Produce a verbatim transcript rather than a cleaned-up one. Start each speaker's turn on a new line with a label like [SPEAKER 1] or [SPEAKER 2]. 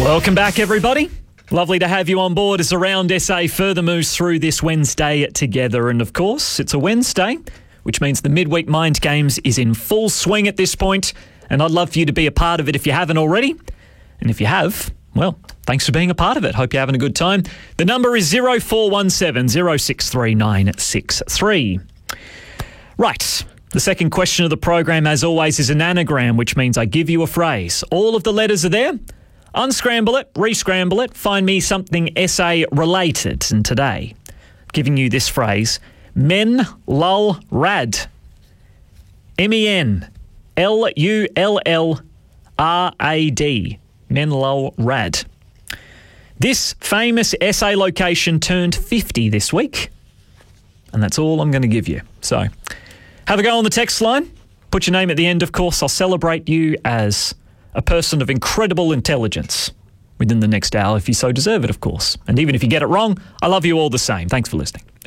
[SPEAKER 1] Welcome back, everybody. Lovely to have you on board as Around S A further moves through this Wednesday together. And of course, it's a Wednesday, which means the Midweek Mind Games is in full swing at this point. And I'd love for you to be a part of it if you haven't already. And if you have, well, thanks for being a part of it. Hope you're having a good time. The number is zero four one seven, zero six three nine six three. Right. The second question of the program, as always, is an anagram, which means I give you a phrase. All of the letters are there. Unscramble it, re-scramble it, find me something S A related. And today, giving you this phrase, men lull rad. M E N L U L L R A D. Men lull rad. This famous S A location turned fifty this week. And that's all I'm going to give you. So, have a go on the text line. Put your name at the end, of course. I'll celebrate you as a person of incredible intelligence within the next hour, if you so deserve it, of course. And even if you get it wrong, I love you all the same. Thanks for listening.